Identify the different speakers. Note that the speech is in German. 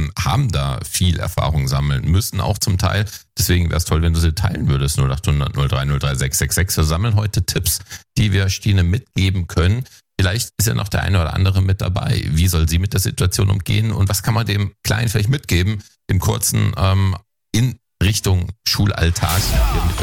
Speaker 1: haben da viel Erfahrung sammeln müssen, auch zum Teil. Deswegen wäre es toll, wenn du sie teilen würdest. 0800 03 03 666. Wir sammeln heute Tipps, die wir Stine mitgeben können. Vielleicht ist ja noch der eine oder andere mit dabei. Wie soll sie mit der Situation umgehen und was kann man dem Kleinen vielleicht mitgeben, dem Kurzen in Richtung Schulalltag? Hier mit